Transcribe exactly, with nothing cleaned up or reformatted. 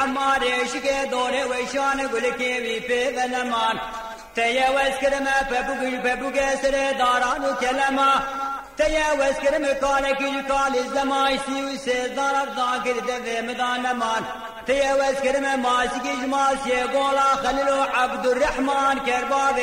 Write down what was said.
حمارش که دوره ویشان گل که وی پی ونمان تیا وسکرم پبوگی پبوگی سر داران و کلمه تیا وسکرم کانه کی کال زمای سی و سه دار داگر ده مدانمان تیا وسکرم ماسکی جماسی گولا خلیل و عبد الرحمن کرباب